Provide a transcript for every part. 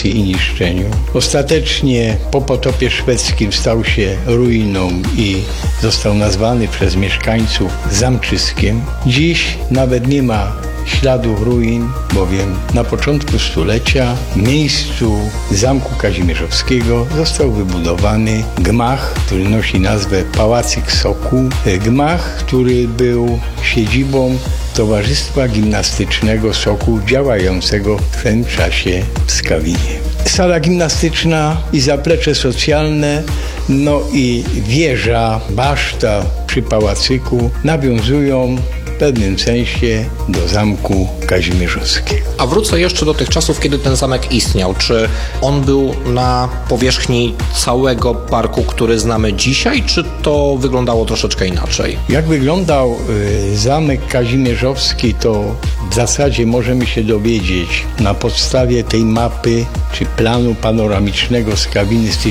destrukcji i niszczeniu. Ostatecznie po potopie szwedzkim stał się ruiną i został nazwany przez mieszkańców zamczyskiem. Dziś nawet nie ma śladów ruin, bowiem na początku stulecia w miejscu Zamku Kazimierzowskiego został wybudowany gmach, który nosi nazwę Pałacyk Sokół. Gmach, który był siedzibą Towarzystwa Gimnastycznego Sokół działającego w tym czasie w Skawinie. Sala gimnastyczna i zaplecze socjalne, no i wieża, baszta przy pałacyku nawiązują w pewnym sensie do Zamku Kazimierzowskiego. A wrócę jeszcze do tych czasów, kiedy ten zamek istniał. Czy on był na powierzchni całego parku, który znamy dzisiaj, czy to wyglądało troszeczkę inaczej? Jak wyglądał Zamek Kazimierzowski, to w zasadzie możemy się dowiedzieć na podstawie tej mapy czy planu panoramicznego Skawiny z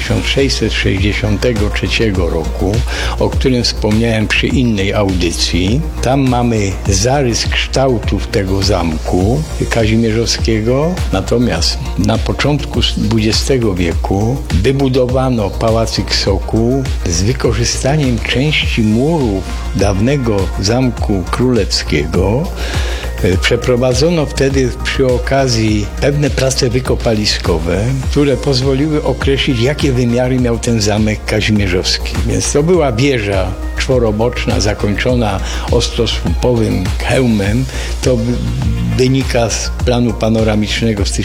1663 roku, o którym wspomniałem przy innej audycji. Tam mamy zarys kształtów tego zamku kazimierzowskiego, natomiast na początku XX wieku wybudowano Pałacyk Sokół z wykorzystaniem części murów dawnego Zamku Królewskiego. Przeprowadzono wtedy przy okazji pewne prace wykopaliskowe, które pozwoliły określić, jakie wymiary miał ten zamek kazimierzowski. Więc to była wieża czworoboczna, zakończona ostrosłupowym hełmem. To wynika z planu panoramicznego z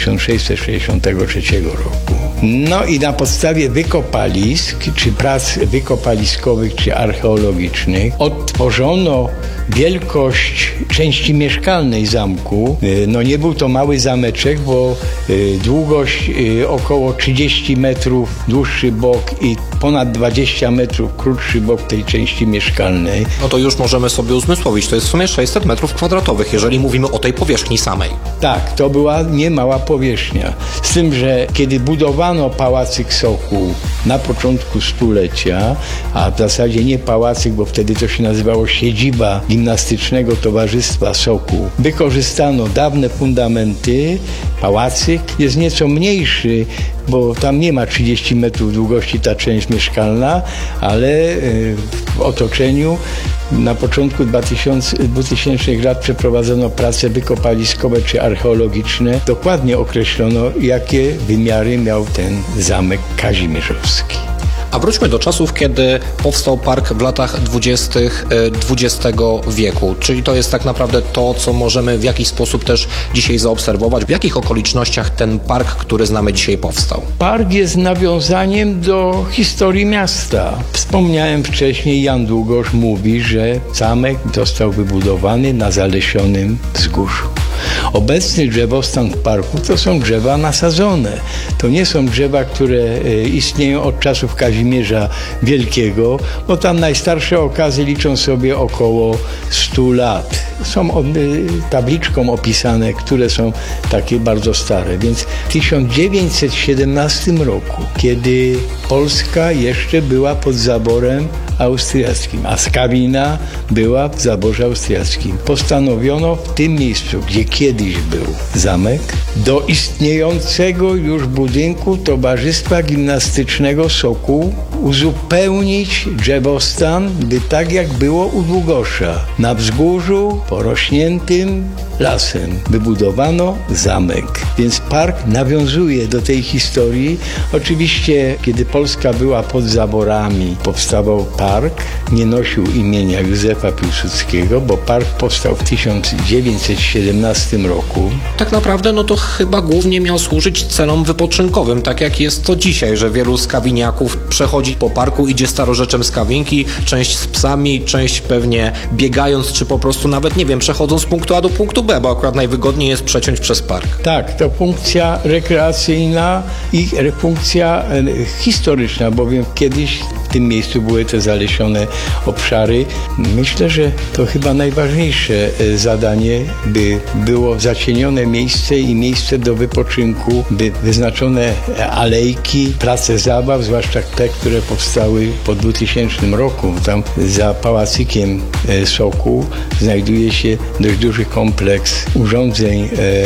1663 roku. No i na podstawie wykopalisk, czy prac wykopaliskowych, czy archeologicznych odtworzono wielkość części mieszkalnej zamku. No nie był to mały zameczek, bo długość około 30 metrów dłuższy bok i ponad 20 metrów krótszy bok tej części mieszkalnej. No to już możemy sobie uzmysłowić, to jest w sumie 600 metrów kwadratowych, jeżeli mówimy o tej powierzchni samej. Tak, to była niemała powierzchnia. Z tym, że kiedy budowano Pałacyk Sokół na początku stulecia, a w zasadzie nie pałacyk, bo wtedy to się nazywało siedziba Gimnastycznego Towarzystwa Sokół, wykorzystano dawne fundamenty. Pałacyk jest nieco mniejszy, bo tam nie ma 30 metrów długości ta część mieszkalna, ale w otoczeniu na początku 2000 lat przeprowadzono prace wykopaliskowe czy archeologiczne. Dokładnie określono, jakie wymiary miał ten zamek kazimierzowski. A wróćmy do czasów, kiedy powstał park w latach 20. XX wieku. Czyli to jest tak naprawdę to, co możemy w jakiś sposób też dzisiaj zaobserwować. W jakich okolicznościach ten park, który znamy dzisiaj, powstał? Park jest nawiązaniem do historii miasta. Wspomniałem wcześniej, Jan Długosz mówi, że zamek został wybudowany na zalesionym wzgórzu. Obecny drzewostan w parku to są drzewa nasadzone. To nie są drzewa, które istnieją od czasów Kazimierza Wielkiego, bo tam najstarsze okazy liczą sobie około 100 lat. Są tabliczką opisane, które są takie bardzo stare. Więc w 1917 roku, kiedy Polska jeszcze była pod zaborem austriackim, a Skawina była w zaborze austriackim, postanowiono w tym miejscu, gdzie kiedyś był zamek, do istniejącego już budynku Towarzystwa Gimnastycznego Sokół uzupełnić drzewostan, by tak jak było u Długosza, na wzgórzu porośniętym lasem wybudowano zamek. Więc park nawiązuje do tej historii. Oczywiście, kiedy Polska była pod zaborami, powstawał park, nie nosił imienia Józefa Piłsudskiego, bo park powstał w 1917 roku. Tak naprawdę no to chyba głównie miał służyć celom wypoczynkowym, tak jak jest to dzisiaj, że wielu skawiniaków przechodzi po parku, idzie starorzeczem Skawinki, część z psami, część pewnie biegając, czy po prostu nawet, nie wiem, przechodząc z punktu A do punktu B, bo akurat najwygodniej jest przeciąć przez park. Tak, to funkcja rekreacyjna i funkcja historyczna, bowiem kiedyś tym miejscu były te zalesione obszary. Myślę, że to chyba najważniejsze zadanie, by było zacienione miejsce i miejsce do wypoczynku, by wyznaczone alejki, place zabaw, zwłaszcza te, które powstały po 2000 roku. Tam za Pałacykiem Sokół znajduje się dość duży kompleks urządzeń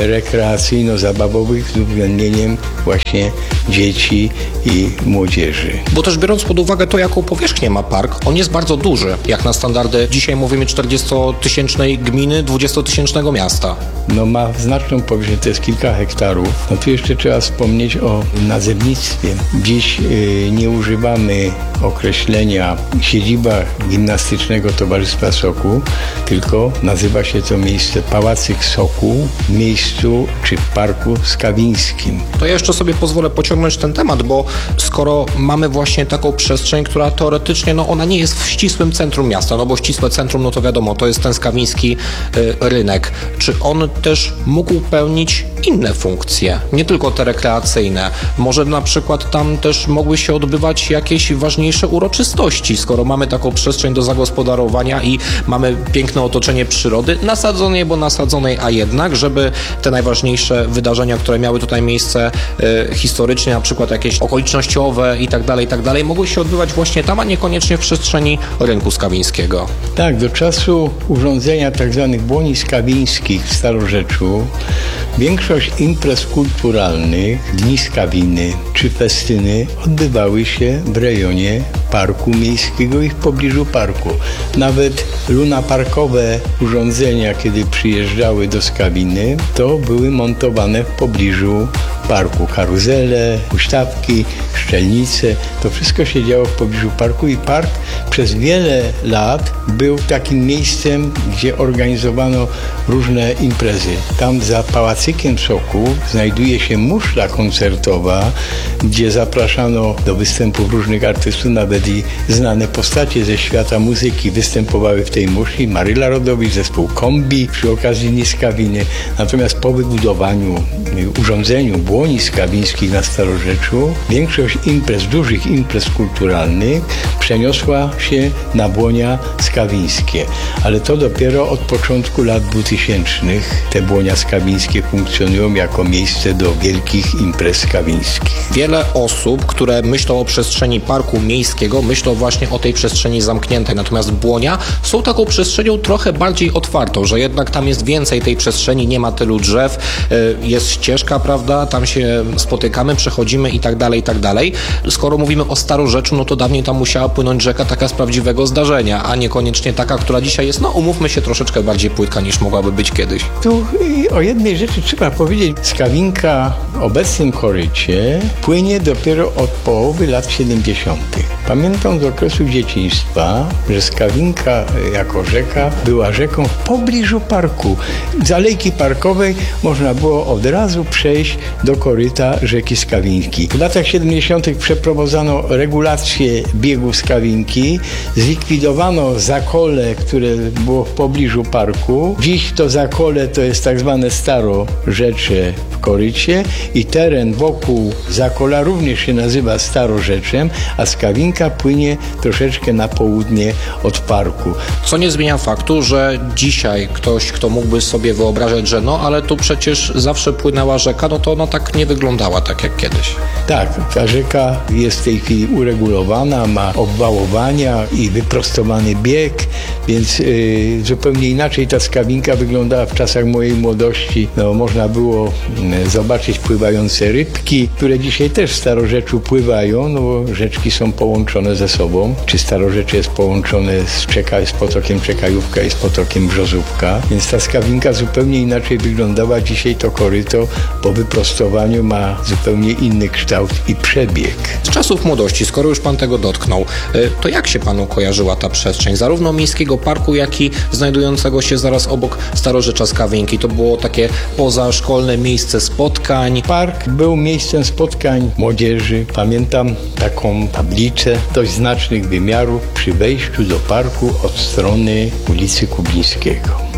rekreacyjno-zabawowych z uwzględnieniem właśnie dzieci i młodzieży. Bo też biorąc pod uwagę to, jaką powierzchnię ma park, on jest bardzo duży, jak na standardy, dzisiaj mówimy 40-tysięcznej gminy, 20-tysięcznego miasta. No ma znaczną powierzchnię, to jest kilka hektarów. No tu jeszcze trzeba wspomnieć o nazewnictwie. Dziś nie używamy określenia siedziba Gimnastycznego Towarzystwa Sokół, tylko nazywa się to miejsce Pałacyk Sokół w miejscu czy w Parku Skawińskim. To ja jeszcze sobie pozwolę pociągnąć ten temat, bo skoro mamy właśnie taką przestrzeń, która teoretycznie, no ona nie jest w ścisłym centrum miasta, no bo ścisłe centrum, no to wiadomo, to jest ten skawiński rynek. Czy on też mógł pełnić inne funkcje, nie tylko te rekreacyjne? Może na przykład tam też mogły się odbywać jakieś ważniejsze uroczystości, skoro mamy taką przestrzeń do zagospodarowania i mamy piękne otoczenie przyrody, nasadzonej, bo nasadzonej, a jednak, żeby te najważniejsze wydarzenia, które miały tutaj miejsce historycznie, na przykład jakieś okolicznościowe i tak dalej, mogły się odbywać właśnie tam, a niekoniecznie w przestrzeni rynku skawińskiego. Tak, do czasu urządzenia tzw. błoni skawińskich w Starorzeczu większość imprez kulturalnych, dni skawiny czy festyny odbywały się w rejonie Parku Miejskiego i w pobliżu parku. Nawet lunaparkowe urządzenia, kiedy przyjeżdżały do Skawiny, to były montowane w pobliżu parku. Karuzele, huśtawki, szczelnice, to wszystko się działo w pobliżu parku i park przez wiele lat był takim miejscem, gdzie organizowano różne imprezy. Tam za Pałacykiem Sokół znajduje się muszla koncertowa, gdzie zapraszano do występów różnych artystów, nawet i znane postacie ze świata muzyki występowały w tej muszli. Maryla Rodowicz, zespół Kombi przy okazji Dni Skawiny. Natomiast po wybudowaniu, urządzeniu błoni skawińskich na Starorzeczu większość imprez, dużych imprez kulturalnych przeniosła się na błonia skawińskie. Ale to dopiero od początku lat 2000 te błonia skawińskie funkcjonują jako miejsce do wielkich imprez skawińskich. Wiele osób, które myślą o przestrzeni parku miejskiego, myślą właśnie o tej przestrzeni zamkniętej. Natomiast błonia są taką przestrzenią trochę bardziej otwartą, że jednak tam jest więcej tej przestrzeni, nie ma tylu drzew, jest ścieżka, prawda, tam się spotykamy, przechodzimy i tak dalej. Skoro mówimy o Starorzeczu, no to dawniej tam musiała płynąć rzeka taka z prawdziwego zdarzenia, a niekoniecznie taka, która dzisiaj jest, no umówmy się, troszeczkę bardziej płytka niż mogłaby być kiedyś. Tu o jednej rzeczy trzeba powiedzieć. Skawinka w obecnym korycie płynie dopiero od połowy lat 70. Pamiętam z okresu dzieciństwa, że Skawinka jako rzeka była rzeką w pobliżu parku. Z alejki parkowej można było od razu przejść do koryta rzeki Skawinki. W latach 70. przeprowadzano regulację biegu Skawinki, zlikwidowano zakole, które było w pobliżu parku. Dziś to zakole to jest tak zwane Starorzecze w korycie i teren wokół zakola również się nazywa Starorzeczem, a Skawinka płynie troszeczkę na południe od parku. Co nie zmienia faktu, że dzisiaj ktoś, kto mógłby sobie wyobrażać, że no, ale tu przecież zawsze płynęła rzeka, no to ona tak nie wyglądała tak jak kiedyś. Tak, ta rzeka jest w tej chwili uregulowana, ma obwałowania i wyprostowany bieg, więc zupełnie inaczej ta Skawinka wyglądała w czasach mojej młodości. No, można było zobaczyć pływające rybki, które dzisiaj też w Starorzeczu pływają, no bo rzeczki są połączone ze sobą. Czy Starorzecze jest połączone z potokiem Czekajówka i z potokiem Brzozówka, więc ta Skawinka zupełnie inaczej wyglądała. Dzisiaj to koryto po wyprostowaniu ma zupełnie inny kształt i przebieg. Z czasów młodości, skoro już pan tego dotknął, to jak się panu kojarzyła ta przestrzeń? Zarówno miejskiego parku, jak i znajdującego się zaraz obok Starorzecza Skawinki. To było takie pozaszkolne miejsce spotkań. Park był miejscem spotkań młodzieży. Pamiętam taką tablicę dość znacznych wymiarów przy wejściu do parku od strony ulicy Kubińskiego.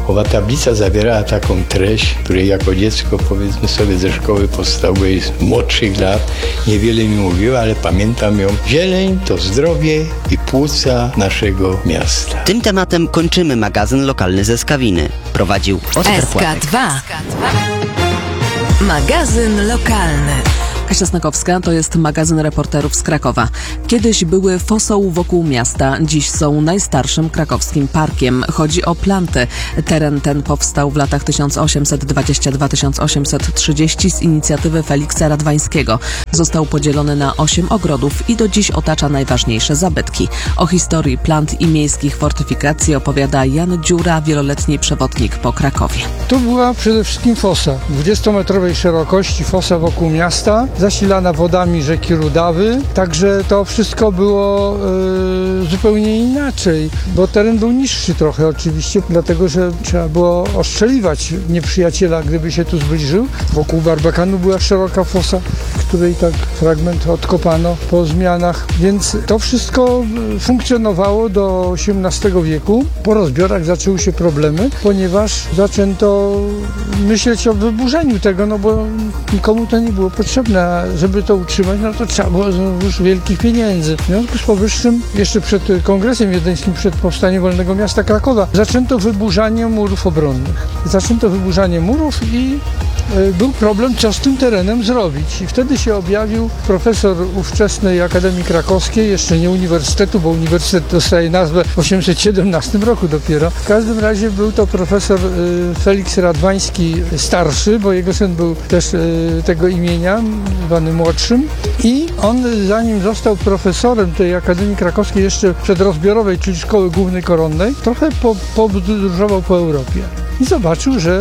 Owa tablica zawierała taką treść, której jako dziecko, powiedzmy sobie, ze szkoły podstawowej z młodszych lat niewiele mi mówiła, ale pamiętam ją. Zieleń to zdrowie i płuca naszego miasta. Tym tematem kończymy magazyn lokalny ze Skawiny. Prowadził Oskar Płatek. SK2. Magazyn lokalny. Kasia Snakowska, to jest magazyn reporterów z Krakowa. Kiedyś były fosoł wokół miasta, dziś są najstarszym krakowskim parkiem. Chodzi o planty. Teren ten powstał w latach 1822-1830 z inicjatywy Feliksa Radwańskiego. Został podzielony na 8 ogrodów i do dziś otacza najważniejsze zabytki. O historii plant i miejskich fortyfikacji opowiada Jan Dziura, wieloletni przewodnik po Krakowie. Tu była przede wszystkim fosa, 20-metrowej szerokości fosa wokół miasta, zasilana wodami rzeki Rudawy, także to wszystko było zupełnie inaczej, bo teren był niższy trochę oczywiście, dlatego że trzeba było ostrzeliwać nieprzyjaciela, gdyby się tu zbliżył. Wokół Barbakanu była szeroka fosa, której tak fragment odkopano po zmianach, więc to wszystko funkcjonowało do XVIII wieku. Po rozbiorach zaczęły się problemy, ponieważ zaczęto myśleć o wyburzeniu tego, no bo nikomu to nie było potrzebne. A żeby to utrzymać, no to trzeba było już wielkich pieniędzy. W związku z powyższym, jeszcze przed Kongresem Wiedeńskim, przed powstaniem Wolnego Miasta Krakowa, zaczęto wyburzanie murów obronnych. Zaczęto wyburzanie murów i był problem, co z tym terenem zrobić. I wtedy się objawił profesor ówczesnej Akademii Krakowskiej, jeszcze nie uniwersytetu, bo uniwersytet dostaje nazwę w 1817 roku dopiero. W każdym razie był to profesor Feliks Radwański starszy, bo jego syn był też tego imienia, zwany młodszym. I on, zanim został profesorem tej Akademii Krakowskiej, jeszcze przedrozbiorowej, czyli Szkoły Głównej Koronnej, trochę podróżował po Europie. I zobaczył, że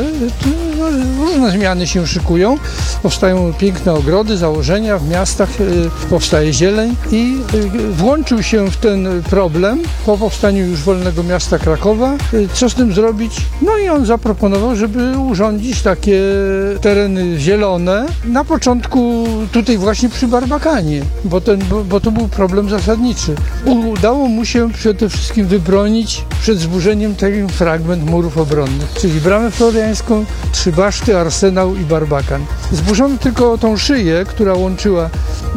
różne zmiany się szykują. Powstają piękne ogrody, założenia w miastach, powstaje zieleń i włączył się w ten problem po powstaniu już Wolnego Miasta Krakowa. Co z tym zrobić? No i on zaproponował, żeby urządzić takie tereny zielone. Na początku tutaj właśnie przy Barbakanie, bo to był problem zasadniczy. Udało mu się przede wszystkim wybronić przed zburzeniem ten fragment murów obronnych, czyli Bramę Floriańską, 3 baszty, Arsenał i Barbakan. Zburzono tylko tą szyję, która łączyła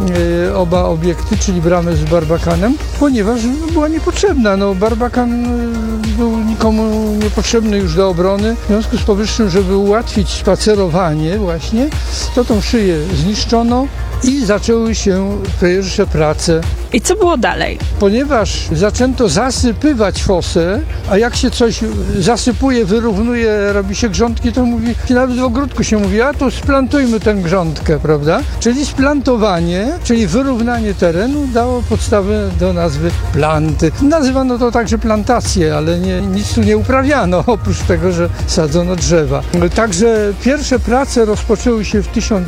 oba obiekty, czyli bramę z Barbakanem, ponieważ była niepotrzebna. No, Barbakan był nikomu niepotrzebny już do obrony. W związku z powyższym, żeby ułatwić spacerowanie właśnie, to tą szyję zniszczono i zaczęły się pierwsze prace. I co było dalej? Ponieważ zaczęto zasypywać fosę, a jak się coś zasypuje, wyrównuje, robi się grządki, to mówi, nawet w ogródku się mówi, a to splantujmy tę grządkę, prawda? Czyli splantowanie, czyli wyrównanie terenu dało podstawę do nazwy planty. Nazywano to także plantacje, ale nic tu nie uprawiano, oprócz tego, że sadzono drzewa. Także pierwsze prace rozpoczęły się w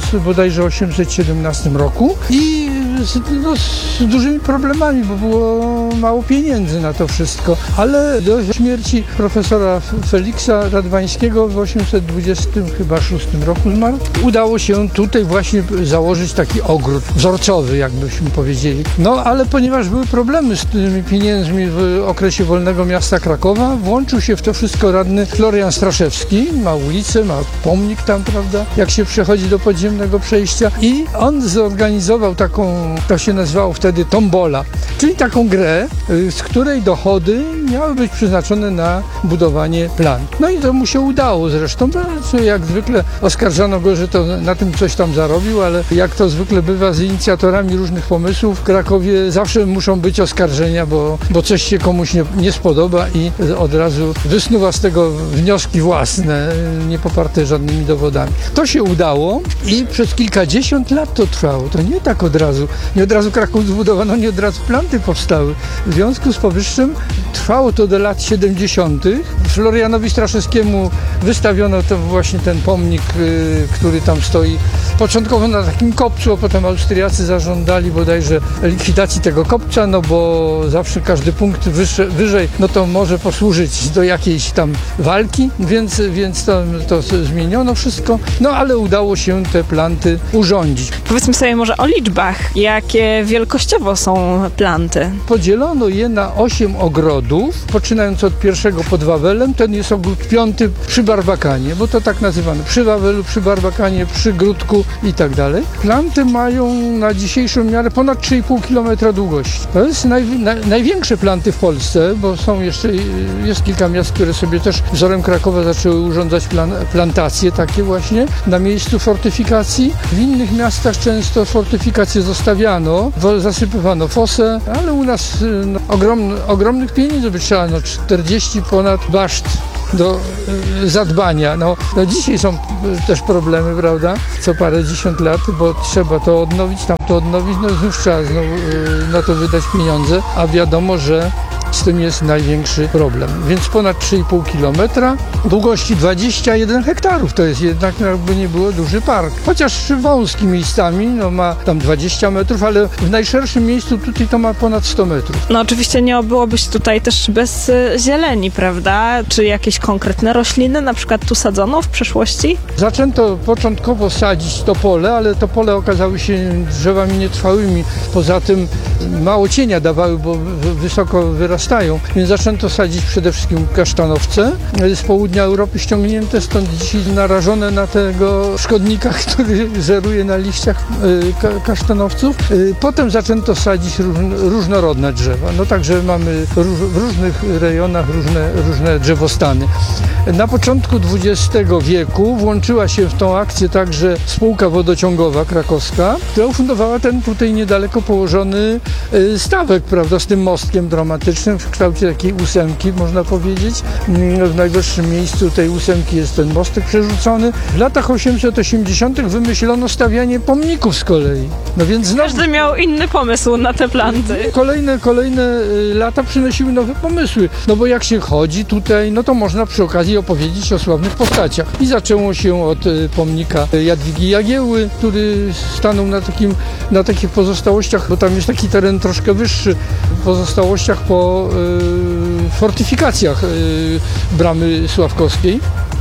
1817 roku i z dużymi problemami, bo było mało pieniędzy na to wszystko, ale do śmierci profesora Feliksa Radwańskiego w 1826 roku zmarł. Udało się tutaj właśnie założyć taki ogród wzorcowy, jakbyśmy powiedzieli. No, ale ponieważ były problemy z tymi pieniędzmi w okresie Wolnego Miasta Krakowa, włączył się w to wszystko radny Florian Straszewski, ma ulicę, ma pomnik tam, prawda, jak się przechodzi do podziemnego przejścia i on zorganizował taką, to się nazywało wtedy tombola, czyli taką grę, z której dochody miały być przeznaczone na budowanie plant. No i to mu się udało zresztą, jak zwykle oskarżano go, że to na tym coś tam zarobił, ale jak to zwykle bywa z inicjatorami różnych pomysłów, w Krakowie zawsze muszą być oskarżenia, bo coś się komuś nie spodoba i od razu wysnuwa z tego wnioski własne, nie poparte żadnymi dowodami. To się udało i przez kilkadziesiąt lat to trwało. To nie tak od razu. Nie od razu Kraków zbudowano, nie od razu planty powstały. W związku z powyższym trwało to do lat 70. Florianowi Straszewskiemu wystawiono to właśnie ten pomnik, który tam stoi początkowo na takim kopcu, a potem Austriacy zażądali bodajże likwidacji tego kopca, no bo zawsze każdy punkt wyżej, no to może posłużyć do jakiejś tam walki, więc to zmieniono wszystko, no ale udało się te planty urządzić. Powiedzmy sobie może o liczbach. Jakie wielkościowo są planty? Podzielono je na 8 ogrodów, poczynając od pierwszego pod Wawelem. Ten jest ogród 5 przy Barbakanie, bo to tak nazywano. Przy Wawelu, przy Barbakanie, przy Gródku i tak dalej. Planty mają na dzisiejszą miarę ponad 3,5 km długości. To jest największe planty w Polsce, bo jest kilka miast, które sobie też wzorem Krakowa zaczęły urządzać plantacje takie właśnie na miejscu fortyfikacji. W innych miastach często fortyfikacje zostawiano, zasypywano fosę, ale u nas ogromnych pieniędzy by trzeba, 40 ponad baszt do zadbania. No dzisiaj są też problemy, prawda? Co parędziesiąt lat, bo trzeba to odnowić, tamto odnowić, znów trzeba na to wydać pieniądze, a wiadomo, że z tym jest największy problem. Więc ponad 3,5 km, długości 21 hektarów. To jest jednak, jakby nie było, duży park. Chociaż wąski miejscami, ma tam 20 metrów, ale w najszerszym miejscu tutaj to ma ponad 100 metrów. No oczywiście nie obyłoby się tutaj też bez zieleni, prawda? Czy jakieś konkretne rośliny na przykład tu sadzono w przeszłości? Zaczęto początkowo sadzić topole, ale topole okazały się drzewami nietrwałymi. Poza tym mało cienia dawały, bo wysoko wyrastają, więc zaczęto sadzić przede wszystkim kasztanowce. Z południa Europy ściągnięte, stąd dzisiaj narażone na tego szkodnika, który żeruje na liściach kasztanowców. Potem zaczęto sadzić różnorodne drzewa. Także mamy w różnych rejonach różne drzewostany. Na początku XX wieku włączyła się w tą akcję także spółka wodociągowa krakowska, która ufundowała ten tutaj niedaleko położony stawek, prawda, z tym mostkiem dramatycznym w kształcie takiej ósemki, można powiedzieć. W najwyższym miejscu tej ósemki jest ten mostek przerzucony. W latach 880. wymyślono stawianie pomników z kolei. Więc znowu Każdy miał inny pomysł na te planty. Kolejne lata przynosiły nowe pomysły. Bo jak się chodzi tutaj, to można przy okazji opowiedzieć o sławnych postaciach. I zaczęło się od pomnika Jadwigi Jagiełły, który stanął na takich pozostałościach, bo tam jest taki teren troszkę wyższy, pozostałościach po fortyfikacjach bramy Sławkowskiej.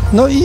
I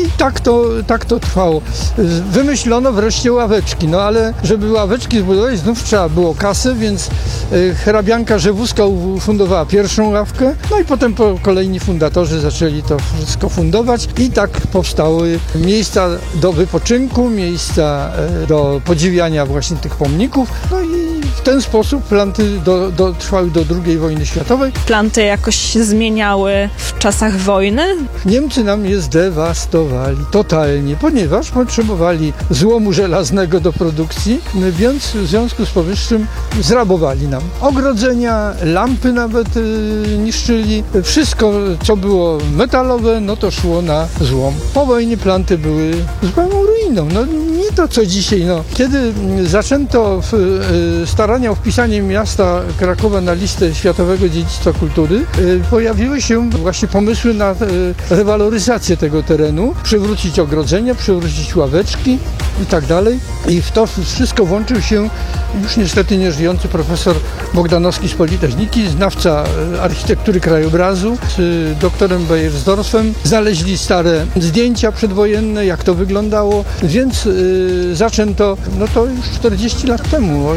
tak to trwało. Wymyślono wreszcie ławeczki, ale żeby ławeczki zbudować, znów trzeba było kasy, więc hrabianka Rzewuska ufundowała pierwszą ławkę, i potem kolejni fundatorzy zaczęli to wszystko fundować i tak powstały miejsca do wypoczynku, miejsca do podziwiania właśnie tych pomników, i w ten sposób planty trwały do II wojny światowej. Planty jakoś się zmieniały w czasach wojny? Niemcy nam je zdewastowali totalnie, ponieważ potrzebowali złomu żelaznego do produkcji, więc w związku z powyższym zrabowali nam ogrodzenia, lampy nawet niszczyli. Wszystko, co było metalowe, to szło na złom. Po wojnie planty były zupełną ruiną. Nie to, co dzisiaj. Kiedy zaczęto starania o wpisanie miasta Krakowa na listę Światowego Dziedzictwa Kultury, pojawiły się właśnie pomysły na rewaloryzację tego terenu, przywrócić ogrodzenia, przywrócić ławeczki i tak dalej. I w to wszystko włączył się już niestety nieżyjący profesor Bogdanowski z Politechniki, znawca architektury krajobrazu, z doktorem Beiersdorfem. Znaleźli stare zdjęcia przedwojenne, jak to wyglądało, więc zaczęto, to już 40 lat temu,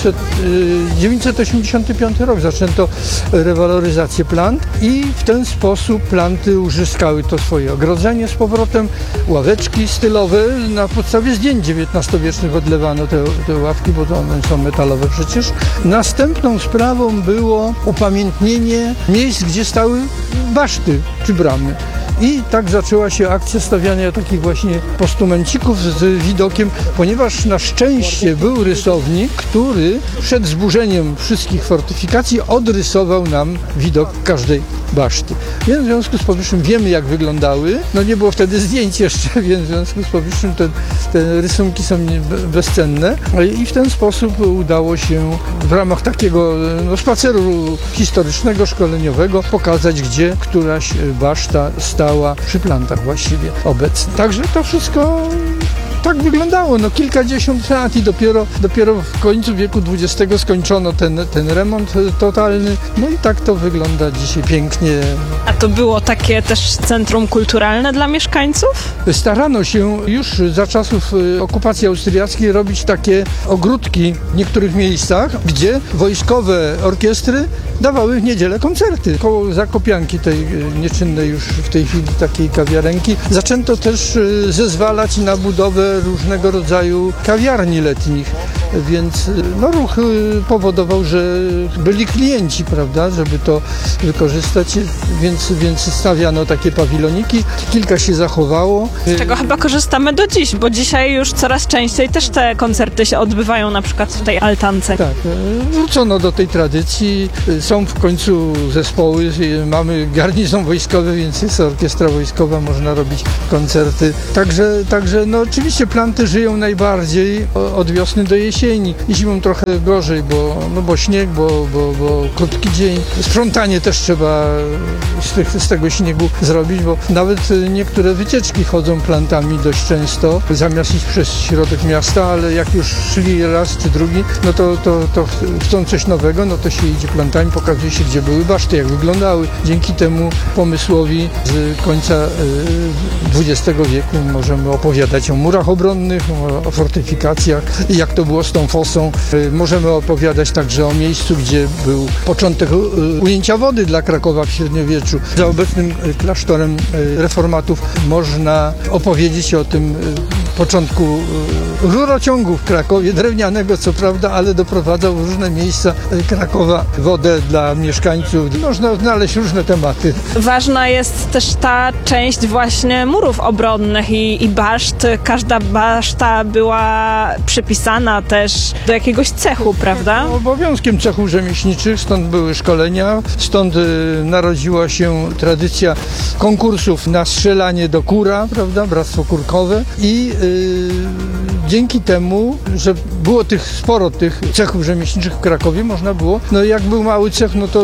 985 rok zaczęto rewaloryzację plant i w ten sposób planty uzyskały to swoje ogrodzenie z powrotem, ławeczki stylowe, na podstawie zdjęć XIX-wiecznych odlewano te ławki, bo to one są metalowe przecież. Następną sprawą było upamiętnienie miejsc, gdzie stały baszty czy bramy. I tak zaczęła się akcja stawiania takich właśnie postumencików z widokiem, ponieważ na szczęście był rysownik, który przed zburzeniem wszystkich fortyfikacji odrysował nam widok każdej baszty. Więc w związku z powyższym wiemy, jak wyglądały. Nie było wtedy zdjęć jeszcze, więc w związku z powyższym te rysunki są bezcenne. I w ten sposób udało się w ramach takiego spaceru historycznego, szkoleniowego pokazać, gdzie któraś baszta stała przy plantach właściwie obecnie. Także to wszystko tak wyglądało, no kilkadziesiąt lat i dopiero w końcu wieku XX skończono ten remont totalny, no i tak to wygląda dzisiaj pięknie. A to było takie też centrum kulturalne dla mieszkańców? Starano się już za czasów okupacji austriackiej robić takie ogródki w niektórych miejscach, gdzie wojskowe orkiestry dawały w niedzielę koncerty. Koło Zakopianki, tej nieczynnej już w tej chwili takiej kawiarenki, zaczęto też zezwalać na budowę różnego rodzaju kawiarni letnich, więc no, ruch powodował, że byli klienci, prawda, żeby to wykorzystać, więc stawiano takie pawiloniki. Kilka się zachowało. Z czego chyba korzystamy do dziś, bo dzisiaj już coraz częściej też te koncerty się odbywają na przykład w tej altance. Tak, wrócono do tej tradycji. Są w końcu zespoły, mamy garnizon wojskowy, więc jest orkiestra wojskowa, można robić koncerty. Także no oczywiście planty żyją najbardziej od wiosny do jesieni. Zimą trochę gorzej, bo śnieg, bo krótki dzień. Sprzątanie też trzeba z tego śniegu zrobić, bo nawet niektóre wycieczki chodzą plantami dość często, zamiast iść przez środek miasta, ale jak już szli raz czy drugi, no to chcą coś nowego, no to się idzie plantami, pokazuje się, gdzie były baszty, jak wyglądały. Dzięki temu pomysłowi z końca XX wieku możemy opowiadać o murach obronnych, o fortyfikacjach, jak to było z tą fosą. Możemy opowiadać także o miejscu, gdzie był początek ujęcia wody dla Krakowa w średniowieczu. Za obecnym klasztorem reformatów można opowiedzieć o tym początku rurociągu w Krakowie, drewnianego co prawda, ale doprowadzał w różne miejsca Krakowa wodę dla mieszkańców. Można znaleźć różne tematy. Ważna jest też ta część właśnie murów obronnych i baszt. Każda baszta była przypisana też do jakiegoś cechu, prawda? Obowiązkiem cechów rzemieślniczych, stąd były szkolenia, stąd narodziła się tradycja konkursów na strzelanie do kura, prawda, bractwo kurkowe i dzięki temu, że było sporo tych cechów rzemieślniczych w Krakowie, można było, no jak był mały cech, no to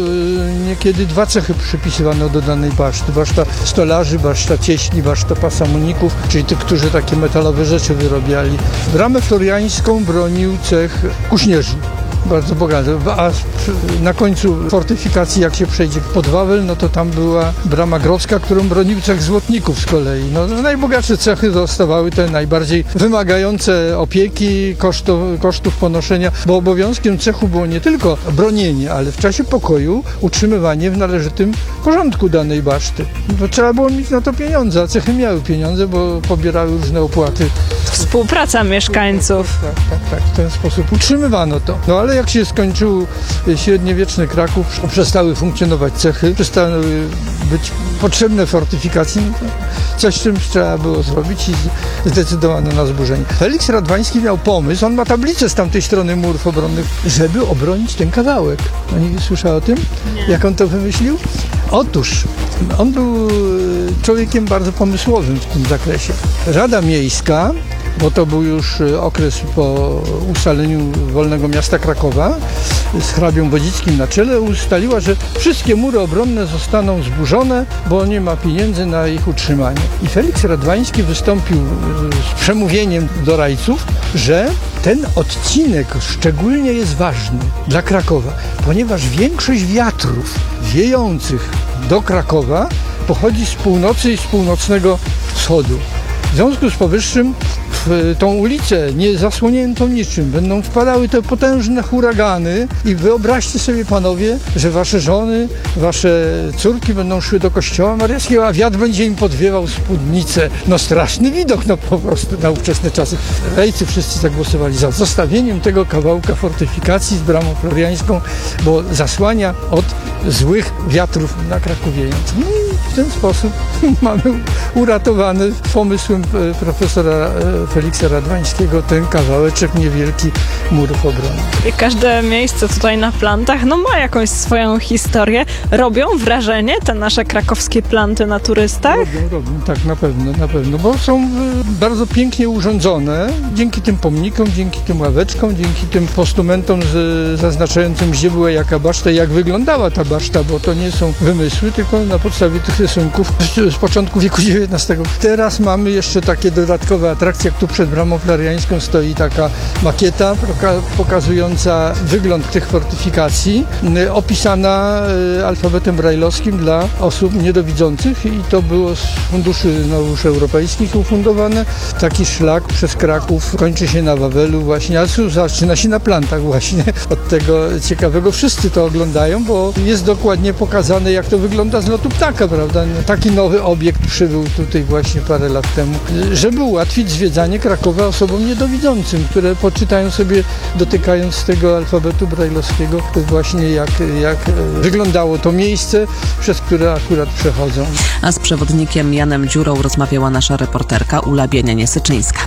niekiedy 2 cechy przypisywano do danej baszty. Baszta stolarzy, baszta cieśli, baszta pasamuników, czyli tych, którzy takie metalowe rzeczy wyrabiali. Bramę floriańską bronił cech kuśnierzy. Bardzo bogaty. A na końcu fortyfikacji, jak się przejdzie pod Wawel, no to tam była brama grodzka, którą bronił cech złotników z kolei. No, najbogatsze cechy zostawały te najbardziej wymagające opieki, kosztów ponoszenia, bo obowiązkiem cechu było nie tylko bronienie, ale w czasie pokoju utrzymywanie w należytym porządku danej baszty. To trzeba było mieć na to pieniądze, a cechy miały pieniądze, bo pobierały różne opłaty. Współpraca mieszkańców. Tak, w ten sposób utrzymywano to. No ale jak się skończył średniowieczny Kraków, przestały funkcjonować cechy, przestały być potrzebne fortyfikacje, coś z czymś trzeba było zrobić i zdecydowano na zburzenie. Feliks Radwański miał pomysł, on ma tablicę z tamtej strony murów obronnych, żeby obronić ten kawałek. Pani słyszała o tym? Nie. Jak on to wymyślił? Otóż on był człowiekiem bardzo pomysłowym w tym zakresie. Rada Miejska, bo to był już okres po ustaleniu Wolnego Miasta Krakowa, z hrabią Wodzickim na czele, ustaliła, że wszystkie mury obronne zostaną zburzone, bo nie ma pieniędzy na ich utrzymanie. I Feliks Radwański wystąpił z przemówieniem do rajców, że ten odcinek szczególnie jest ważny dla Krakowa, ponieważ większość wiatrów wiejących do Krakowa pochodzi z północy i z północnego wschodu. W związku z powyższym w tą ulicę nie zasłoniętą niczym będą wpadały te potężne huragany i wyobraźcie sobie, panowie, że wasze żony, wasze córki będą szły do kościoła mariackiego, a wiatr będzie im podwiewał spódnicę. No straszny widok, no po prostu na ówczesne czasy. Rejcy wszyscy zagłosowali za zostawieniem tego kawałka fortyfikacji z bramą floriańską, bo zasłania od złych wiatrów na Krakowiejąc. No i w ten sposób mamy uratowany pomysłem profesora Feliksa Radwańskiego ten kawałeczek niewielki murów obronnych. I każde miejsce tutaj na plantach ma jakąś swoją historię. Robią wrażenie te nasze krakowskie planty na turystach? Robią, tak, na pewno, bo są bardzo pięknie urządzone dzięki tym pomnikom, dzięki tym ławeczkom, dzięki tym postumentom zaznaczającym, gdzie była jaka baszta i jak wyglądała ta baszta, bo to nie są wymysły, tylko na podstawie tych rysunków z początku wieku XIX. Teraz mamy jeszcze takie dodatkowe atrakcje, jak tu przed Bramą Floriańską stoi taka makieta pokazująca wygląd tych fortyfikacji, opisana alfabetem brajlowskim dla osób niedowidzących i to było z funduszy europejskich ufundowane. Taki szlak przez Kraków kończy się na Wawelu właśnie, ale zaczyna się na Plantach właśnie. Od tego ciekawego wszyscy to oglądają, bo jest dokładnie pokazane, jak to wygląda z lotu ptaka, prawda? Taki nowy obiekt przybył tutaj właśnie parę lat temu, żeby ułatwić zwiedzanie Krakowa osobom niedowidzącym, które poczytają sobie, dotykając tego alfabetu brajlowskiego, właśnie jak wyglądało to miejsce, przez które akurat przechodzą. A z przewodnikiem Janem Dziurą rozmawiała nasza reporterka Ula Bienianie-Syczyńska.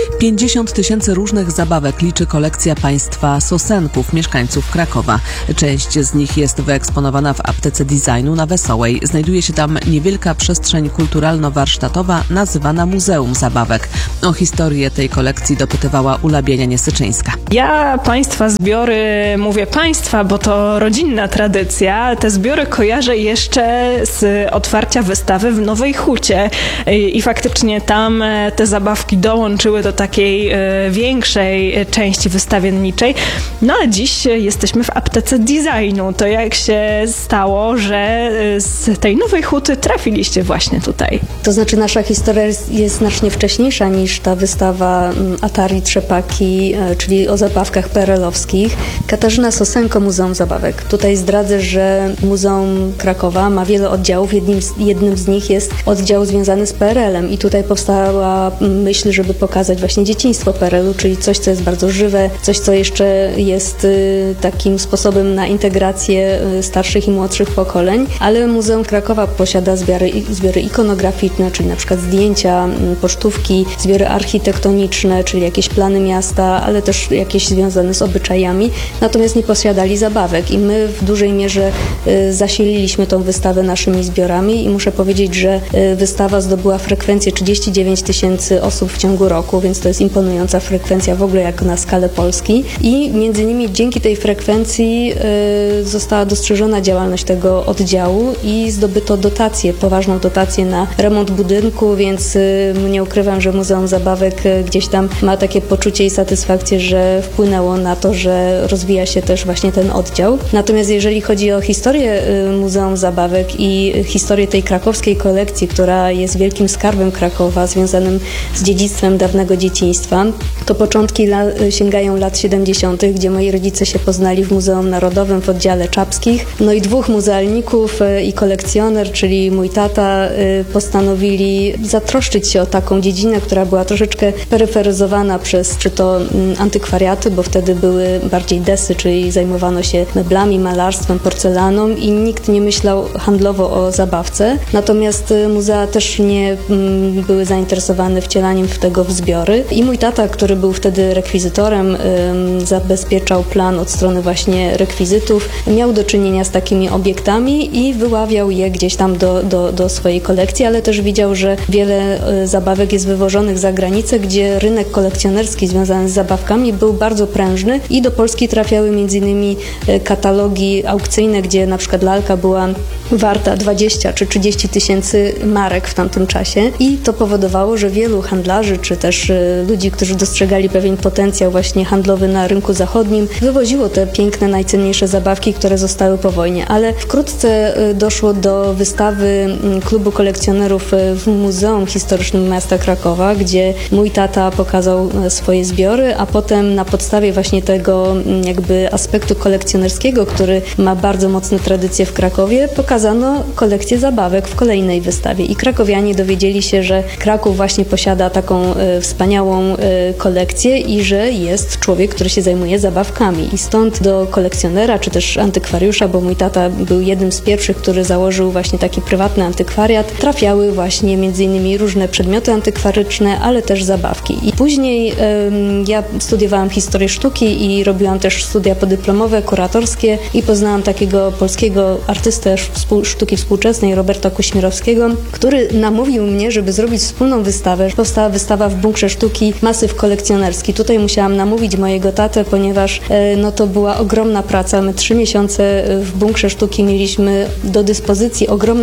50 000 różnych zabawek liczy kolekcja państwa Sosenków, mieszkańców Krakowa. Część z nich jest wyeksponowana w aptece designu na Wesołej. Znajduje się tam niewielka przestrzeń kulturalno-warsztatowa nazywana Muzeum Zabawek. O historię tej kolekcji dopytywała Ula Bienianie-Syczyńska. Ja państwa zbiory, mówię państwa, bo to rodzinna tradycja. Te zbiory kojarzę jeszcze z otwarcia wystawy w Nowej Hucie i faktycznie tam te zabawki dołączyły do takiej większej części wystawienniczej. No ale dziś jesteśmy w aptece designu. To jak się stało, że z tej Nowej Huty trafiliście właśnie tutaj? To znaczy nasza historia jest znacznie wcześniejsza niż ta wystawa Atari Trzepaki, czyli o zabawkach PRL-owskich. Katarzyna Sosenko, Muzeum Zabawek. Tutaj zdradzę, że Muzeum Krakowa ma wiele oddziałów. Jednym z nich jest oddział związany z PRL-em i tutaj powstała myśl, żeby pokazać właśnie dzieciństwo PRL-u, czyli coś, co jest bardzo żywe, coś, co jeszcze jest takim sposobem na integrację starszych i młodszych pokoleń, ale Muzeum Krakowa posiada zbiory ikonograficzne, czyli na przykład zdjęcia, pocztówki, zbiory architektoniczne, czyli jakieś plany miasta, ale też jakieś związane z obyczajami, natomiast nie posiadali zabawek i my w dużej mierze zasililiśmy tą wystawę naszymi zbiorami i muszę powiedzieć, że wystawa zdobyła frekwencję 39 000 osób w ciągu roku, więc to jest imponująca frekwencja w ogóle jak na skalę Polski i między innymi dzięki tej frekwencji została dostrzeżona działalność tego oddziału i zdobyto dotację, poważną dotację na remont budynku, więc nie ukrywam, że Muzeum Zabawek gdzieś tam ma takie poczucie i satysfakcję, że wpłynęło na to, że rozwija się też właśnie ten oddział. Natomiast jeżeli chodzi o historię Muzeum Zabawek i historię tej krakowskiej kolekcji, która jest wielkim skarbem Krakowa, związanym z dziedzictwem dawnego dzieciństwa, to początki sięgają lat 70., gdzie moi rodzice się poznali w Muzeum Narodowym w oddziale Czapskich. No i dwóch muzealników i kolekcjoner, czyli mój tata, postanowili zatroszczyć się o taką dziedzinę, która była troszeczkę peryferyzowana przez czy to antykwariaty, bo wtedy były bardziej desy, czyli zajmowano się meblami, malarstwem, porcelaną i nikt nie myślał handlowo o zabawce. Natomiast muzea też nie były zainteresowane wcielaniem tego w zbiory. I mój tata, który był wtedy rekwizytorem, zabezpieczał plan od strony właśnie rekwizytów, miał do czynienia z takimi obiektami i wyławiał je gdzieś tam do swojej kolekcji, ale też widział, że wiele zabawek jest wywożonych za granicę, gdzie rynek kolekcjonerski związany z zabawkami był bardzo prężny i do Polski trafiały m.in. katalogi aukcyjne, gdzie na przykład lalka była warta 20 czy 30 tysięcy marek w tamtym czasie i to powodowało, że wielu handlarzy czy też ludzi, którzy dostrzegali pewien potencjał właśnie handlowy na rynku zachodnim, wywoziło te piękne, najcenniejsze zabawki, które zostały po wojnie. Ale wkrótce doszło do wystawy Klubu Kolekcjonerów w Muzeum Historycznym Miasta Krakowa, gdzie mój tata pokazał swoje zbiory, a potem na podstawie właśnie tego jakby aspektu kolekcjonerskiego, który ma bardzo mocne tradycje w Krakowie, pokazano kolekcję zabawek w kolejnej wystawie. I krakowianie dowiedzieli się, że Kraków właśnie posiada taką wspaniałą kolekcję i że jest człowiek, który się zajmuje zabawkami. I stąd do kolekcjonera, czy też antykwariusza, bo mój tata był jednym z pierwszych, który założył właśnie taki prywatny antykwariat, trafiały właśnie między innymi różne przedmioty antykwaryczne, ale też zabawki. I później ja studiowałam historię sztuki i robiłam też studia podyplomowe, kuratorskie i poznałam takiego polskiego artystę sztuki współczesnej, Roberta Kuśmierowskiego, który namówił mnie, żeby zrobić wspólną wystawę. Powstała wystawa w Bunkrze Sztuki Masyw Kolekcjonerski. Tutaj musiałam namówić mojego tatę, ponieważ to była ogromna praca. My 3 miesiące w Bunkrze Sztuki mieliśmy do dyspozycji ogromne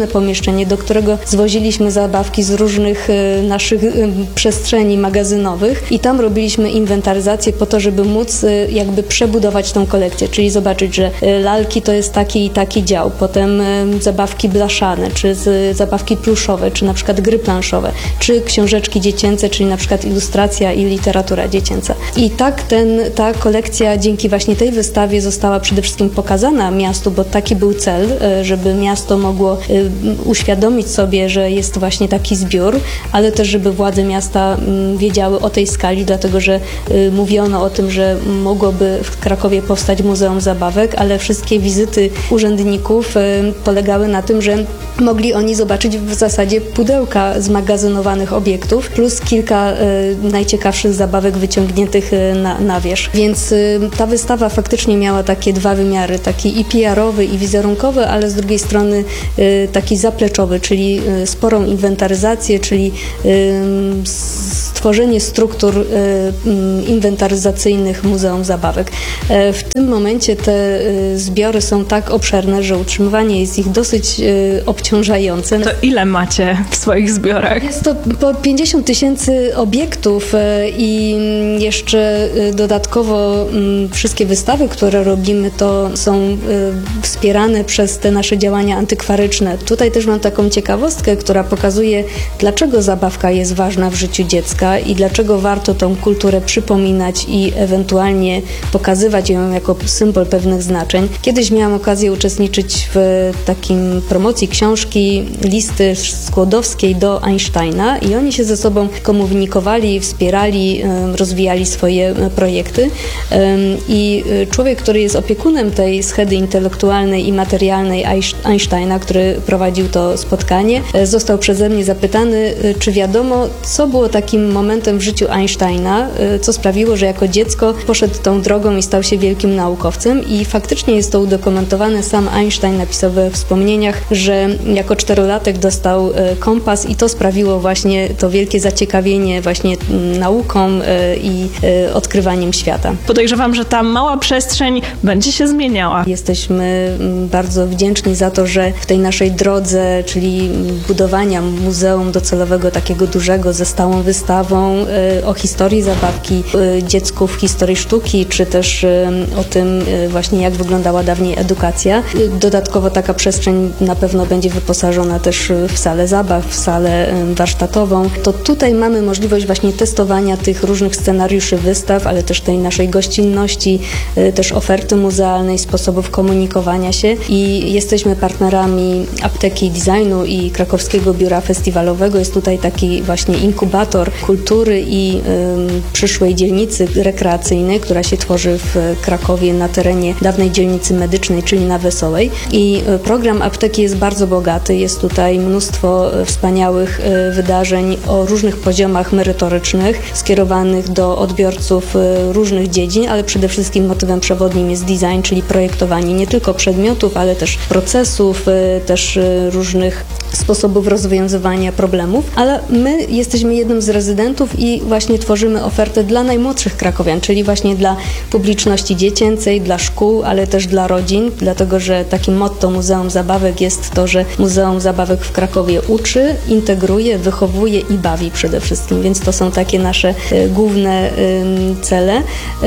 ogromne pomieszczenie, do którego zwoziliśmy zabawki z różnych naszych przestrzeni magazynowych i tam robiliśmy inwentaryzację po to, żeby móc jakby przebudować tą kolekcję, czyli zobaczyć, że lalki to jest taki i taki dział, potem zabawki blaszane, czy zabawki pluszowe, czy na przykład gry planszowe, czy książeczki dziecięce, czyli na przykład ilustracja i literatura dziecięca. I tak ta kolekcja dzięki właśnie tej wystawie została przede wszystkim pokazana miastu, bo taki był cel, żeby miasto mogło uświadomić sobie, że jest właśnie taki zbiór, ale też żeby władze miasta wiedziały o tej skali, dlatego że mówiono o tym, że mogłoby w Krakowie powstać Muzeum Zabawek, ale wszystkie wizyty urzędników polegały na tym, że mogli oni zobaczyć w zasadzie pudełka zmagazynowanych obiektów plus kilka najciekawszych zabawek wyciągniętych na wierzch. Więc ta wystawa faktycznie miała takie dwa wymiary, taki i PR-owy, i wizerunkowy, ale z drugiej strony taki zapleczowy, czyli sporą inwentaryzację, czyli stworzenie struktur inwentaryzacyjnych Muzeum Zabawek. W tym momencie te zbiory są tak obszerne, że utrzymywanie jest ich dosyć obciążające. To ile macie w swoich zbiorach? Jest to po 50 000 obiektów i jeszcze dodatkowo wszystkie wystawy, które robimy, to są wspierane przez te nasze działania antykwaryczne. Tutaj też mam taką ciekawostkę, która pokazuje, dlaczego zabawka jest ważna w życiu dziecka i dlaczego warto tą kulturę przypominać i ewentualnie pokazywać ją jako symbol pewnych znaczeń. Kiedyś miałam okazję uczestniczyć w takim promocji książki Listy Skłodowskiej do Einsteina i oni się ze sobą komunikowali, wspierali, rozwijali swoje projekty i człowiek, który jest opiekunem tej schedy intelektualnej i materialnej Einsteina, który prowadził to spotkanie, został przeze mnie zapytany, czy wiadomo, co było takim momentem w życiu Einsteina, co sprawiło, że jako dziecko poszedł tą drogą i stał się wielkim naukowcem i faktycznie jest to udokumentowane. Sam Einstein napisał we wspomnieniach, że jako 4-latek dostał kompas i to sprawiło właśnie to wielkie zaciekawienie właśnie nauką i odkrywaniem świata. Podejrzewam, że ta mała przestrzeń będzie się zmieniała. Jesteśmy bardzo wdzięczni za to, że w tej naszej drodze, czyli budowania muzeum docelowego takiego dużego ze stałą wystawą o historii zabawki, dziecku w historii sztuki, czy też o tym właśnie jak wyglądała dawniej edukacja. Dodatkowo taka przestrzeń na pewno będzie wyposażona też w salę zabaw, w salę warsztatową. To tutaj mamy możliwość właśnie testowania tych różnych scenariuszy wystaw, ale też tej naszej gościnności, też oferty muzealnej, sposobów komunikowania się i jesteśmy partnerami Apteki Designu i Krakowskiego Biura Festiwalowego. Jest tutaj taki właśnie inkubator kultury i przyszłej dzielnicy rekreacyjnej, która się tworzy w Krakowie na terenie dawnej dzielnicy medycznej, czyli na Wesołej. I program Apteki jest bardzo bogaty. Jest tutaj mnóstwo wspaniałych wydarzeń o różnych poziomach merytorycznych, skierowanych do odbiorców różnych dziedzin, ale przede wszystkim motywem przewodnim jest design, czyli projektowanie nie tylko przedmiotów, ale też procesów, też różnych sposobów rozwiązywania problemów, ale my jesteśmy jednym z rezydentów i właśnie tworzymy ofertę dla najmłodszych krakowian, czyli właśnie dla publiczności dziecięcej, dla szkół, ale też dla rodzin, dlatego że takim motto Muzeum Zabawek jest to, że Muzeum Zabawek w Krakowie uczy, integruje, wychowuje i bawi przede wszystkim, więc to są takie nasze główne cele.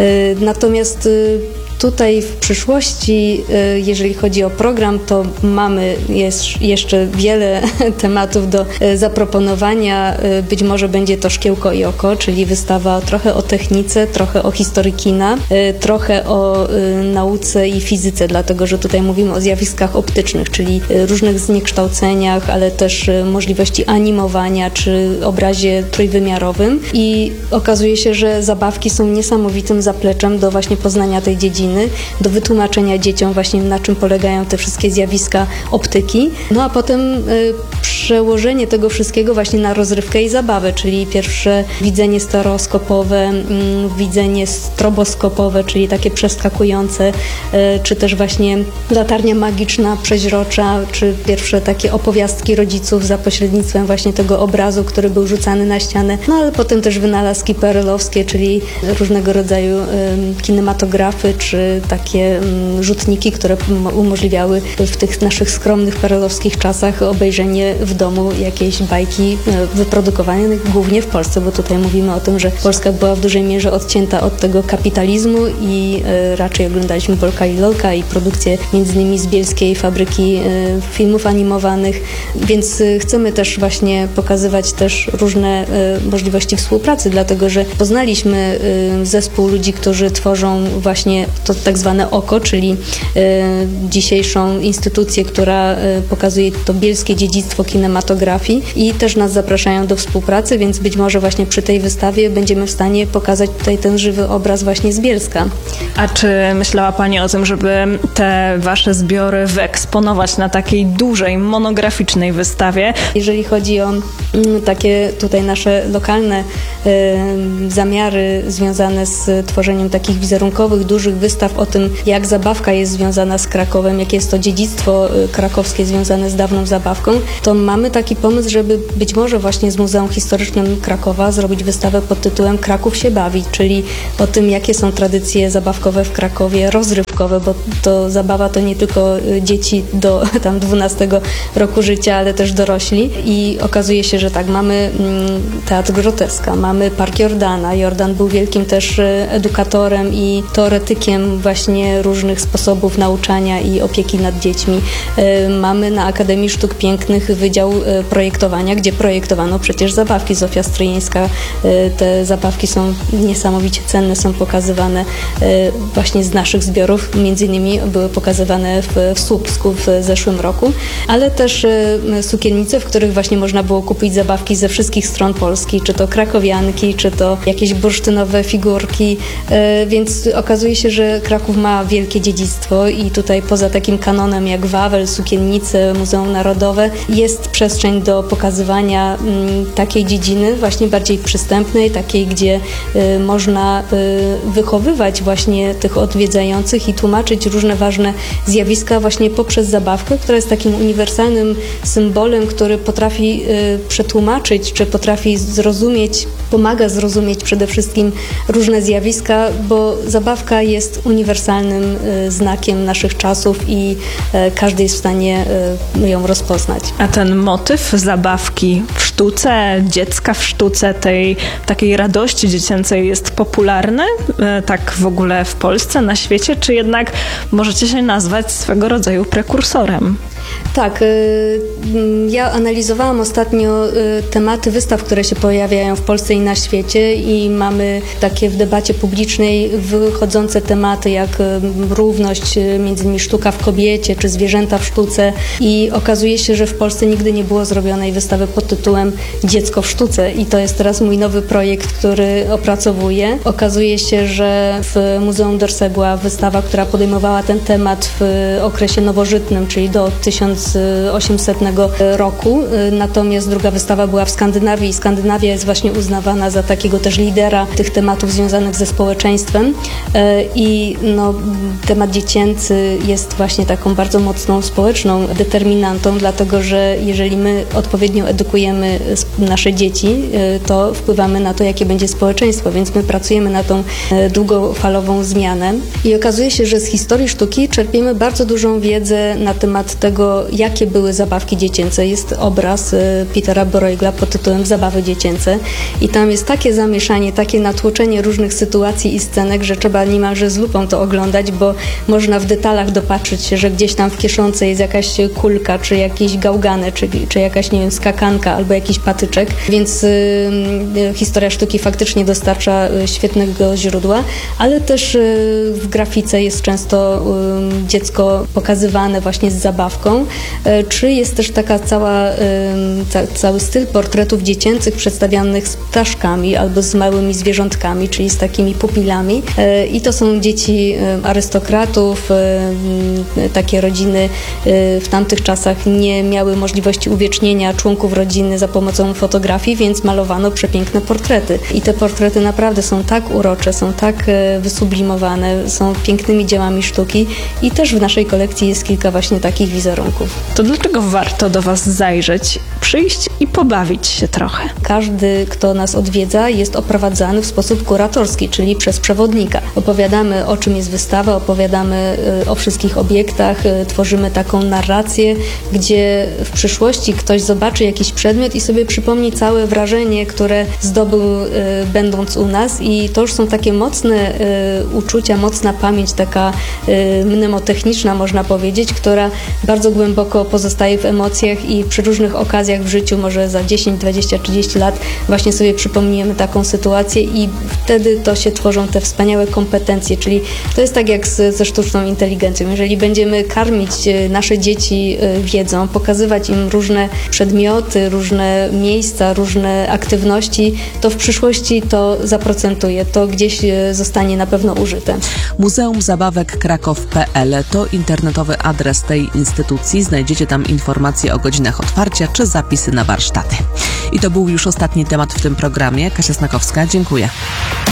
Natomiast tutaj w przyszłości, jeżeli chodzi o program, to mamy jeszcze wiele tematów do zaproponowania. Być może będzie to Szkiełko i oko, czyli wystawa trochę o technice, trochę o historii kina, trochę o nauce i fizyce, dlatego że tutaj mówimy o zjawiskach optycznych, czyli różnych zniekształceniach, ale też możliwości animowania czy obrazie trójwymiarowym. I okazuje się, że zabawki są niesamowitym zapleczem do właśnie poznania tej dziedziny, do wytłumaczenia dzieciom właśnie na czym polegają te wszystkie zjawiska optyki. No a potem przełożenie tego wszystkiego właśnie na rozrywkę i zabawę, czyli pierwsze widzenie stereoskopowe, widzenie stroboskopowe, czyli takie przeskakujące, czy też właśnie latarnia magiczna, przeźrocza, czy pierwsze takie opowiastki rodziców za pośrednictwem właśnie tego obrazu, który był rzucany na ścianę. No ale potem też wynalazki perelowskie, czyli różnego rodzaju kinematografy, czy czy takie rzutniki, które umożliwiały w tych naszych skromnych perelowskich czasach obejrzenie w domu jakiejś bajki wyprodukowanej głównie w Polsce, bo tutaj mówimy o tym, że Polska była w dużej mierze odcięta od tego kapitalizmu i raczej oglądaliśmy Bolka i Lolka i produkcję między innymi z bielskiej fabryki filmów animowanych, więc chcemy też właśnie pokazywać też różne możliwości współpracy, dlatego że poznaliśmy zespół ludzi, którzy tworzą właśnie to tak zwane OKO, czyli dzisiejszą instytucję, która pokazuje to bielskie dziedzictwo kinematografii i też nas zapraszają do współpracy, więc być może właśnie przy tej wystawie będziemy w stanie pokazać tutaj ten żywy obraz właśnie z Bielska. A czy myślała Pani o tym, żeby te Wasze zbiory wyeksponować na takiej dużej, monograficznej wystawie? Jeżeli chodzi o takie tutaj nasze lokalne zamiary związane z tworzeniem takich wizerunkowych, dużych wystaw o tym, jak zabawka jest związana z Krakowem, jakie jest to dziedzictwo krakowskie związane z dawną zabawką, to mamy taki pomysł, żeby być może właśnie z Muzeum Historycznym Krakowa zrobić wystawę pod tytułem Kraków się bawi, czyli o tym, jakie są tradycje zabawkowe w Krakowie, rozrywkowe, bo to zabawa to nie tylko dzieci do tam 12 roku życia, ale też dorośli i okazuje się, że tak, mamy Teatr Groteska, mamy Park Jordana. Jordan był wielkim też edukatorem i teoretykiem właśnie różnych sposobów nauczania i opieki nad dziećmi. Mamy na Akademii Sztuk Pięknych Wydział Projektowania, gdzie projektowano przecież zabawki. Zofia Stryjeńska. Te zabawki są niesamowicie cenne, są pokazywane właśnie z naszych zbiorów. Między innymi były pokazywane w Słupsku w zeszłym roku, ale też sukiennice, w których właśnie można było kupić zabawki ze wszystkich stron Polski, czy to krakowianki, czy to jakieś bursztynowe figurki, więc okazuje się, że Kraków ma wielkie dziedzictwo i tutaj poza takim kanonem jak Wawel, sukiennice, Muzeum Narodowe jest przestrzeń do pokazywania takiej dziedziny właśnie bardziej przystępnej, takiej, gdzie można wychowywać właśnie tych odwiedzających i tłumaczyć różne ważne zjawiska właśnie poprzez zabawkę, która jest takim uniwersalnym symbolem, który potrafi przetłumaczyć, czy potrafi zrozumieć, pomaga zrozumieć przede wszystkim różne zjawiska, bo zabawka jest uniwersalnym znakiem naszych czasów i każdy jest w stanie ją rozpoznać. A ten motyw zabawki w sztuce, dziecka w sztuce, tej takiej radości dziecięcej jest popularny tak w ogóle w Polsce, na świecie, czy jednak możecie się nazwać swego rodzaju prekursorem? Tak, ja analizowałam ostatnio tematy wystaw, które się pojawiają w Polsce i na świecie i mamy takie w debacie publicznej wychodzące tematy jak równość, między innymi sztuka w kobiecie czy zwierzęta w sztuce i okazuje się, że w Polsce nigdy nie było zrobionej wystawy pod tytułem Dziecko w sztuce i to jest teraz mój nowy projekt, który opracowuję. Okazuje się, że w Muzeum d'Orsay była wystawa, która podejmowała ten temat w okresie nowożytnym, czyli do 1800 roku, natomiast druga wystawa była w Skandynawii i Skandynawia jest właśnie uznawana za takiego też lidera tych tematów związanych ze społeczeństwem i temat dziecięcy jest właśnie taką bardzo mocną społeczną determinantą, dlatego że jeżeli my odpowiednio edukujemy nasze dzieci, to wpływamy na to, jakie będzie społeczeństwo, więc my pracujemy na tą długofalową zmianę i okazuje się, że z historii sztuki czerpiemy bardzo dużą wiedzę na temat tego, jakie były zabawki dziecięce. Jest obraz Petera Bruegla pod tytułem Zabawy dziecięce i tam jest takie zamieszanie, takie natłoczenie różnych sytuacji i scenek, że trzeba niemalże z lupą to oglądać, bo można w detalach dopatrzyć się, że gdzieś tam w kieszonce jest jakaś kulka, czy jakiś gałganek, czy jakaś, nie wiem, skakanka albo jakiś patyczek, więc historia sztuki faktycznie dostarcza świetnego źródła, ale też w grafice jest często dziecko pokazywane właśnie z zabawką, czy jest też taka cały styl portretów dziecięcych przedstawianych z ptaszkami albo z małymi zwierzątkami, czyli z takimi pupilami i to są dzieci arystokratów, takie rodziny w tamtych czasach nie miały możliwości uwiecznienia członków rodziny za pomocą fotografii, więc malowano przepiękne portrety i te portrety naprawdę są tak urocze, są tak wysublimowane, są pięknymi dziełami sztuki i też w naszej kolekcji jest kilka właśnie takich wizerunków. To dlaczego warto do Was zajrzeć? przyjść i pobawić się trochę. Każdy, kto nas odwiedza, jest oprowadzany w sposób kuratorski, czyli przez przewodnika. Opowiadamy, o czym jest wystawa, opowiadamy o wszystkich obiektach, tworzymy taką narrację, gdzie w przyszłości ktoś zobaczy jakiś przedmiot i sobie przypomni całe wrażenie, które zdobył będąc u nas, i to już są takie mocne uczucia, mocna pamięć, taka mnemotechniczna, można powiedzieć, która bardzo głęboko pozostaje w emocjach i przy różnych okazjach w życiu, może za 10, 20, 30 lat właśnie sobie przypomnimy taką sytuację i wtedy to się tworzą te wspaniałe kompetencje, czyli to jest tak jak ze sztuczną inteligencją. Jeżeli będziemy karmić nasze dzieci wiedzą, pokazywać im różne przedmioty, różne miejsca, różne aktywności, to w przyszłości to zaprocentuje, to gdzieś zostanie na pewno użyte. Muzeum Zabawek Kraków.pl to internetowy adres tej instytucji. Znajdziecie tam informacje o godzinach otwarcia czy zapisy na warsztaty. I to był już ostatni temat w tym programie. Kasia Snakowska, dziękuję.